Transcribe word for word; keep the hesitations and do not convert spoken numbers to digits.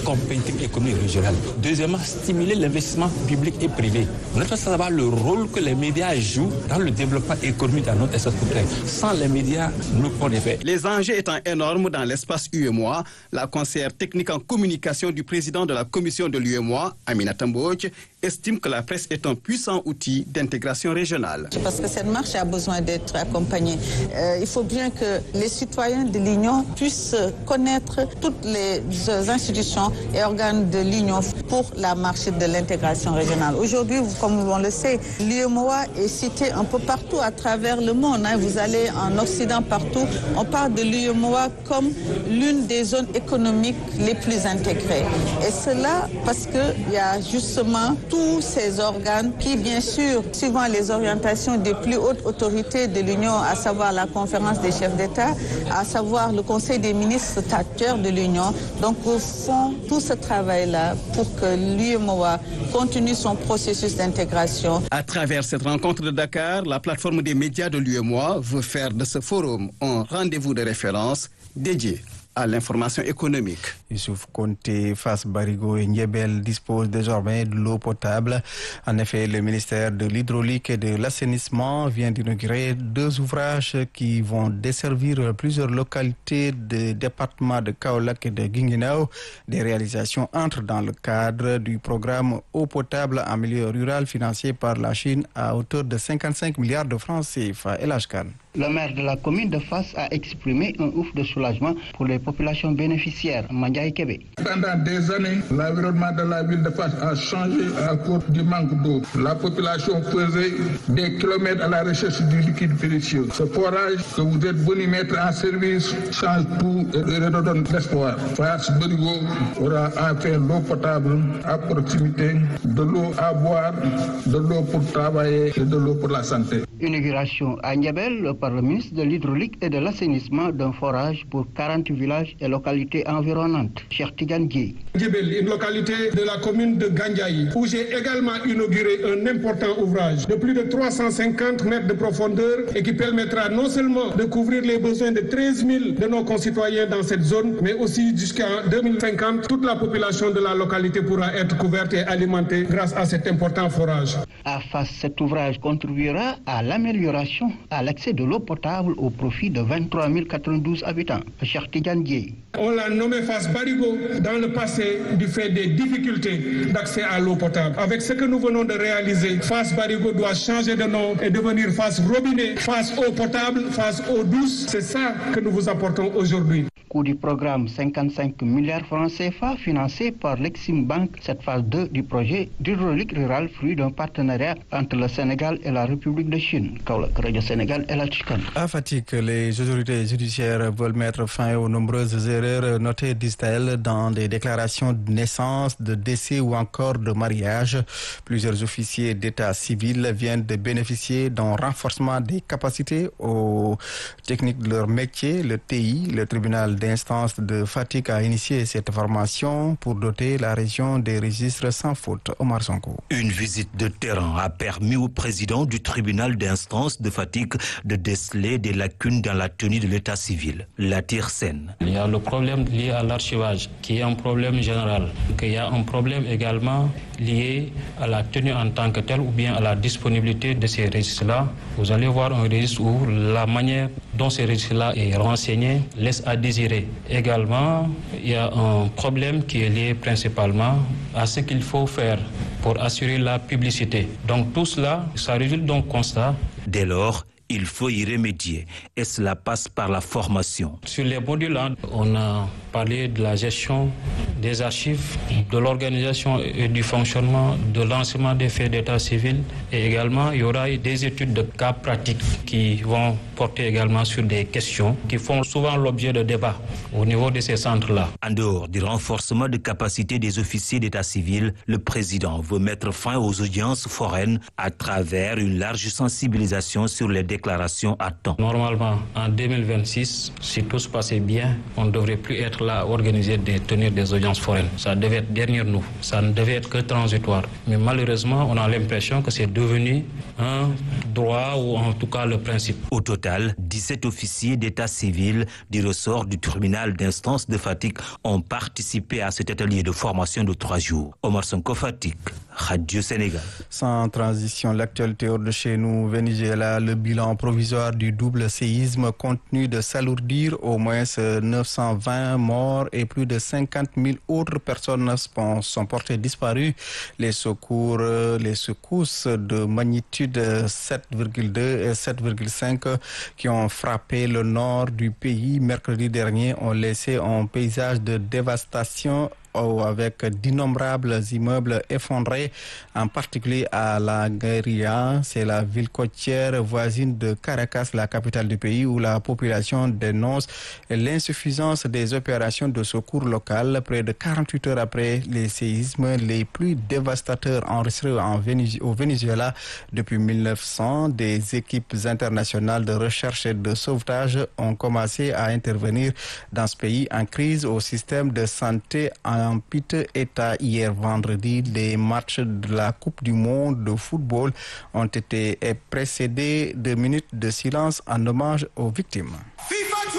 compétitivité économique régionale. Deuxièmement, stimuler l'investissement public et privé. On doit savoir le rôle que les médias jouent dans le développement économique dans notre espace public. Sans les médias, nous pas d'effet. Les enjeux étant énormes dans l'espace U E M O A, la conseillère technique en communication du président de la commission de l'U E M O A, Aminata Mbodj, estime que la presse est un puissant outil d'intégration régionale. Parce que cette marche a besoin d'être accompagnée. Euh, il faut bien que les citoyens de l'Union puissent connaître toutes les institutions et organes de l'Union pour la marche de l'intégration régionale. Aujourd'hui, comme on le sait, l'U E M O A est cité un peu partout à travers le monde. Hein. Vous allez en Occident partout, on parle de l'U E M O A comme l'une des zones économiques les plus intégrées. Et cela parce qu'il y a justement tous ces organes qui, bien sûr, suivant les orientations des plus hautes autorités de l'Union, à savoir la conférence des chefs d'État, à savoir le Conseil des ministres statutaires de l'Union, donc font tout ce travail-là pour que l'U E M O A continue son processus d'intégration. À travers cette rencontre de Dakar, la plateforme des médias de l'U E M O A veut faire de ce forum un rendez-vous de référence dédié à l'information économique. Youssouf Konté, Fass Barigo et Ndiébel disposent désormais de l'eau potable. En effet, le ministère de l'Hydraulique et de l'Assainissement vient d'inaugurer deux ouvrages qui vont desservir plusieurs localités des départements de Kaolack et de Guinguinéo. Des réalisations entrent dans le cadre du programme eau potable en milieu rural financé par la Chine à hauteur de cinquante-cinq milliards de francs C F A. El Hadj Kane. Le maire de la commune de Fass a exprimé un ouf de soulagement pour les populations bénéficiaires. Mandiaye Kébé. Pendant des années, l'environnement de la ville de Fass a changé à cause du manque d'eau. La population faisait des kilomètres à la recherche du liquide précieux. Ce forage que vous êtes venu mettre en service change tout et redonne l'espoir. Fass Barigo aura enfin l'eau potable à proximité, de l'eau à boire, de l'eau pour travailler et de l'eau pour la santé. Inauguration à Ndiébel par le ministre de l'Hydraulique et de l'Assainissement d'un forage pour quarante villages et localités environnantes. Cheikh Tidiane Dièye. Ndiébel, une localité de la commune de Gandiaye, où j'ai également inauguré un important ouvrage de plus de trois cent cinquante mètres de profondeur et qui permettra non seulement de couvrir les besoins de treize mille de nos concitoyens dans cette zone, mais aussi jusqu'en deux mille cinquante, toute la population de la localité pourra être couverte et alimentée grâce à cet important forage. À Fass, cet ouvrage contribuera à l'amélioration à l'accès de l'eau potable au profit de vingt-trois mille quatre-vingt-douze habitants. Cheikh Tidiane Dièye. On l'a nommé Fass Barigo dans le passé du fait des difficultés d'accès à l'eau potable. Avec ce que nous venons de réaliser, Fass Barigo doit changer de nom et devenir Fass Robinet, Fass eau potable, Fass eau douce. C'est ça que nous vous apportons aujourd'hui. Coût du programme cinquante-cinq milliards francs C F A financé par l'Exim Bank, cette phase deux du projet d'hydraulique rurale, fruit d'un partenariat entre le Sénégal et la République de Chine. Kaolack, Radio Sénégal, El Hadj Kane. À Fatick, les autorités judiciaires veulent mettre fin aux nombreuses erreurs notées, disent-elles, dans des déclarations de naissance, de décès ou encore de mariage. Plusieurs officiers d'état civil viennent de bénéficier d'un renforcement des capacités aux techniques de leur métier. Le T I, le tribunal d'instance de Fatick, a initié cette formation pour doter la région des registres sans faute. Omar Sonko. Une visite de terrain a permis au président du tribunal d'instance de Fatick de déceler des lacunes dans la tenue de l'état civil. Latir Sen. Il y a le problème lié à l'archivage qui est un problème général. Il y a un problème également lié à la tenue en tant que telle ou bien à la disponibilité de ces registres-là. Vous allez voir un registre où la manière dont ces registres-là est renseigné laisse à désirer. Également, il y a un problème qui est lié principalement à ce qu'il faut faire pour assurer la publicité. Donc tout cela, ça résulte d'un constat. Dès lors, il faut y remédier et cela passe par la formation. Sur les modules, on a parlé de la gestion des archives, de l'organisation et du fonctionnement de l'enseignement des faits d'état civil et également il y aura des études de cas pratiques qui vont porter également sur des questions qui font souvent l'objet de débats au niveau de ces centres-là. En dehors du renforcement de capacité des officiers d'état civil, le président veut mettre fin aux audiences foraines à travers une large sensibilisation sur les déclarations à temps. Normalement, en deux mille vingt-six, si tout se passait bien, on ne devrait plus être là là organisé de tenir des audiences foraines. Ça devait être derrière nous, ça ne devait être que transitoire. Mais malheureusement, on a l'impression que c'est devenu un droit ou en tout cas le principe. Au total, dix-sept officiers d'état civil du ressort du tribunal d'instance de Fatick ont participé à cet atelier de formation de trois jours. Omar Sonko, Fatick, Radio Sénégal. Sans transition, l'actualité hors de chez nous, Venezuela, le bilan provisoire du double séisme continue de s'alourdir. Au moins neuf cent vingt morts et plus de cinquante mille autres personnes sont portées disparues. Les secours, les secousses de magnitude sept virgule deux et sept virgule cinq qui ont frappé le nord du pays mercredi dernier ont laissé un paysage de dévastation avec d'innombrables immeubles effondrés, en particulier à La Guaira, c'est la ville côtière voisine de Caracas, la capitale du pays, où la population dénonce l'insuffisance des opérations de secours locales près de quarante-huit heures après les séismes les plus dévastateurs enregistrés en Vénéz- au Venezuela depuis mille neuf cents. Des équipes internationales de recherche et de sauvetage ont commencé à intervenir dans ce pays en crise au système de santé en en piteux état. Hier vendredi, les matchs de la Coupe du monde de football ont été précédés de minutes de silence en hommage aux victimes.